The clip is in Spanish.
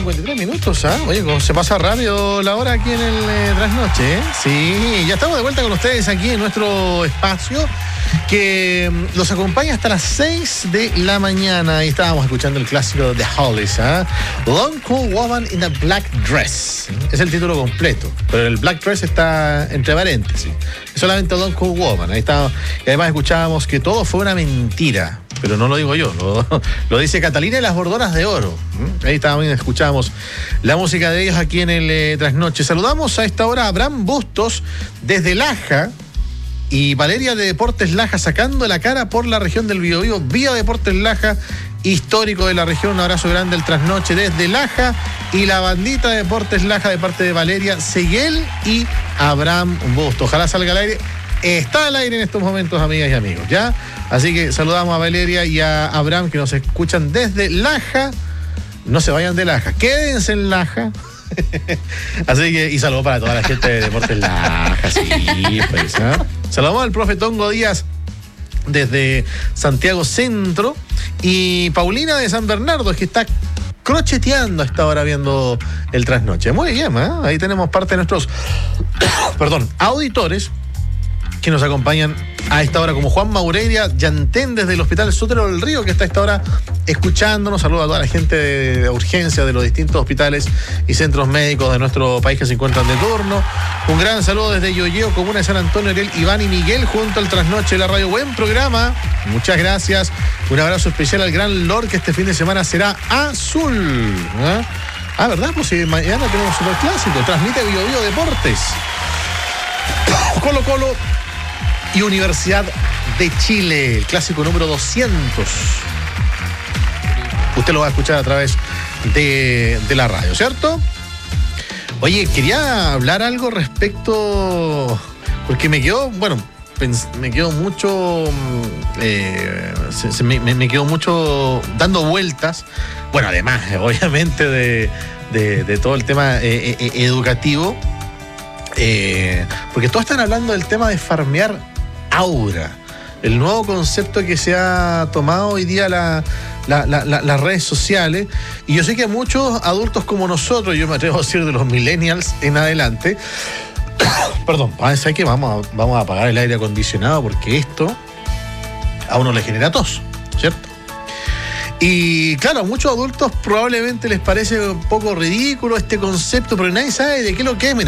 9:53, ¿ah? Oye, se pasa rápido la hora aquí en el Trasnoche, ¿eh? Sí, ya estamos de vuelta con ustedes aquí en nuestro espacio que los acompaña hasta las 6 de la mañana. Y estábamos escuchando el clásico de The Hollies, ¿ah? Long Cool Woman in a Black Dress. Es el título completo, pero el Black Dress está entre paréntesis. Es solamente Long Cool Woman. Ahí está. Y además escuchábamos que todo fue una mentira. Pero no lo digo yo, lo dice Catalina y las Bordonas de Oro. Ahí también escuchamos la música de ellos aquí en el Trasnoche. Saludamos a esta hora a Abraham Bustos desde Laja y Valeria de Deportes Laja sacando la cara por la región del Biobío vía Deportes Laja, histórico de la región. Un abrazo grande al Trasnoche desde Laja y la bandita de Deportes Laja de parte de Valeria Seguel y Abraham Bustos. Ojalá salga al aire. Está al aire en estos momentos, amigas y amigos, ¿ya? Así que saludamos a Valeria y a Abraham que nos escuchan desde Laja. No se vayan de Laja, quédense en Laja. Así que, y saludos para toda la gente de Deportes Laja, sí, pues, ¿eh? Saludamos al profe Tongo Díaz desde Santiago Centro y Paulina de San Bernardo, que está crocheteando a esta hora viendo el Trasnoche. Muy bien, ¿eh? Ahí tenemos parte de nuestros auditores que nos acompañan a esta hora, como Juan Maureira Yantén desde el Hospital Sotero del Río, que está a esta hora escuchándonos. Saludos a toda la gente de urgencia de los distintos hospitales y centros médicos de nuestro país que se encuentran de turno. Un gran saludo desde Yoyeo, comuna de San Antonio, Ariel, Iván y Miguel, junto al Trasnoche de la radio. Buen programa, muchas gracias. Un abrazo especial al gran Lord, que este fin de semana será azul, ¿eh? Ah, ¿verdad? Pues si mañana tenemos superclásico. Transmite Biobío Deportes, Colo Colo y Universidad de Chile, el clásico número 200. Usted lo va a escuchar a través de la radio, ¿cierto? Oye, quería hablar algo respecto, porque me quedó mucho, me quedó mucho dando vueltas. Bueno, además, obviamente, de todo el tema educativo, porque todos están hablando del tema de farmear aura, el nuevo concepto que se ha tomado hoy día las redes sociales. Y yo sé que muchos adultos como nosotros, yo me atrevo a decir de los millennials en adelante, perdón, ¿sabes qué? Vamos a apagar el aire acondicionado porque esto a uno le genera tos, ¿cierto? Y claro, a muchos adultos probablemente les parece un poco ridículo este concepto, pero nadie sabe de qué es lo que es. Mira,